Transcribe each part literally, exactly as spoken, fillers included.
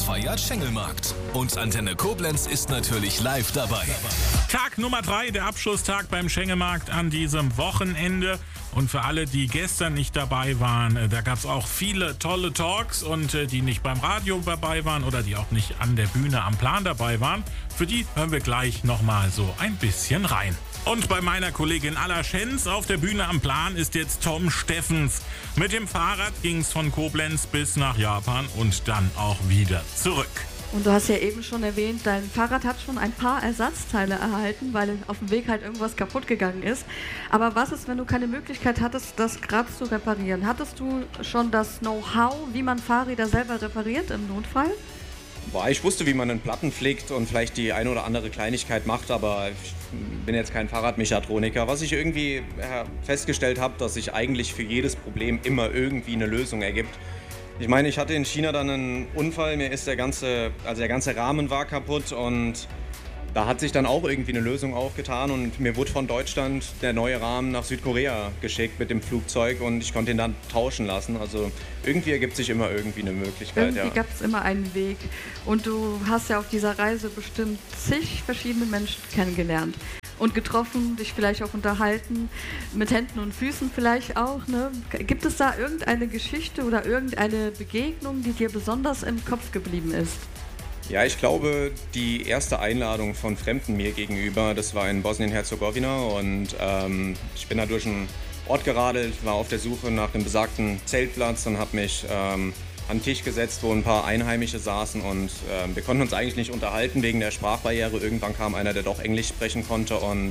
feiert Schengelmarkt. Und Antenne Koblenz ist natürlich live dabei. Tag Nummer drei, der Abschlusstag beim Schengelmarkt an diesem Wochenende. Und für alle, die gestern nicht dabei waren, da gab es auch viele tolle Talks und die nicht beim Radio dabei waren oder die auch nicht an der Bühne am Plan dabei waren, für die hören wir gleich nochmal so ein bisschen rein. Und bei meiner Kollegin Alla Schenz auf der Bühne am Plan ist jetzt Tom Steffens. Mit dem Fahrrad ging es von Koblenz bis nach Japan und dann auch wieder zurück. Und du hast ja eben schon erwähnt, dein Fahrrad hat schon ein paar Ersatzteile erhalten, weil auf dem Weg halt irgendwas kaputt gegangen ist. Aber was ist, wenn du keine Möglichkeit hattest, das gerade zu reparieren? Hattest du schon das Know-how, wie man Fahrräder selber repariert im Notfall? Boah, ich wusste, wie man einen Platten pflegt und vielleicht die eine oder andere Kleinigkeit macht, aber ich bin jetzt kein Fahrradmechatroniker. Was ich irgendwie festgestellt habe, dass sich eigentlich für jedes Problem immer irgendwie eine Lösung ergibt. Ich meine, ich hatte in China dann einen Unfall, mir ist der ganze, also der ganze Rahmen war kaputt und da hat sich dann auch irgendwie eine Lösung aufgetan und mir wurde von Deutschland der neue Rahmen nach Südkorea geschickt mit dem Flugzeug und ich konnte ihn dann tauschen lassen. Also irgendwie ergibt sich immer irgendwie eine Möglichkeit. Irgendwie ja. gab es immer einen Weg und du hast ja auf dieser Reise bestimmt zig verschiedene Menschen kennengelernt. Und getroffen, dich vielleicht auch unterhalten, mit Händen und Füßen vielleicht auch. Ne? Gibt es da irgendeine Geschichte oder irgendeine Begegnung, die dir besonders im Kopf geblieben ist? Ja, ich glaube, die erste Einladung von Fremden mir gegenüber, das war in Bosnien-Herzegowina und ähm, ich bin da durch einen Ort geradelt, war auf der Suche nach dem besagten Zeltplatz und habe mich ähm, an den Tisch gesetzt, wo ein paar Einheimische saßen und äh, wir konnten uns eigentlich nicht unterhalten wegen der Sprachbarriere. Irgendwann kam einer, der doch Englisch sprechen konnte und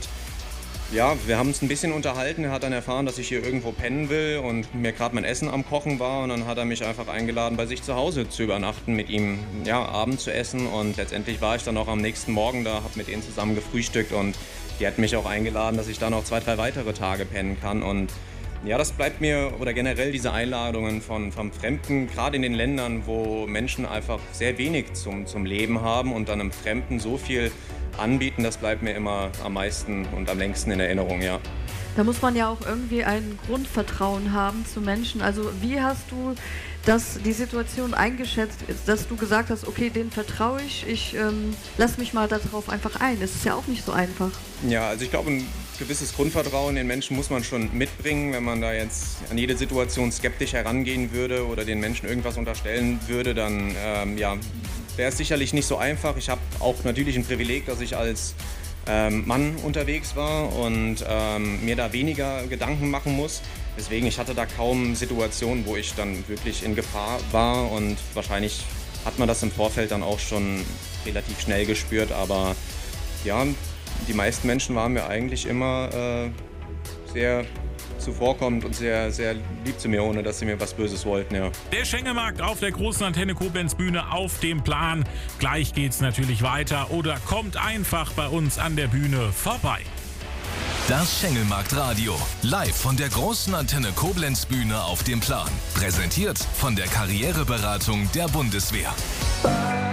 ja, wir haben uns ein bisschen unterhalten. Er hat dann erfahren, dass ich hier irgendwo pennen will und mir gerade mein Essen am Kochen war und dann hat er mich einfach eingeladen, bei sich zu Hause zu übernachten, mit ihm ja, Abend zu essen und letztendlich war ich dann auch am nächsten Morgen da, habe mit ihnen zusammen gefrühstückt und die hat mich auch eingeladen, dass ich dann noch zwei, drei weitere Tage pennen kann und ja, das bleibt mir, oder generell diese Einladungen von, von Fremden, gerade in den Ländern, wo Menschen einfach sehr wenig zum, zum Leben haben und dann einem Fremden so viel anbieten, das bleibt mir immer am meisten und am längsten in Erinnerung, ja. Da muss man ja auch irgendwie ein Grundvertrauen haben zu Menschen. Also wie hast du das, die Situation eingeschätzt, dass du gesagt hast, okay, denen vertraue ich, ich ähm, lass mich mal darauf einfach ein. Das ist ja auch nicht so einfach. Ja, also ich glaube, ein gewisses Grundvertrauen den Menschen muss man schon mitbringen. Wenn man da jetzt an jede Situation skeptisch herangehen würde oder den Menschen irgendwas unterstellen würde, dann ähm, ja, wäre es sicherlich nicht so einfach. Ich habe auch natürlich ein Privileg, dass ich als ähm, Mann unterwegs war und ähm, mir da weniger Gedanken machen muss. Deswegen, ich hatte da kaum Situationen, wo ich dann wirklich in Gefahr war und wahrscheinlich hat man das im Vorfeld dann auch schon relativ schnell gespürt, aber ja, die meisten Menschen waren mir eigentlich immer äh, sehr zuvorkommend und sehr, sehr lieb zu mir, ohne dass sie mir was Böses wollten, ja. Der Schengelmarkt auf der großen Antenne Koblenz Bühne auf dem Plan. Gleich geht's natürlich weiter oder kommt einfach bei uns an der Bühne vorbei. Das Schengelmarkt-Radio. Live von der großen Antenne Koblenz Bühne auf dem Plan. Präsentiert von der Karriereberatung der Bundeswehr.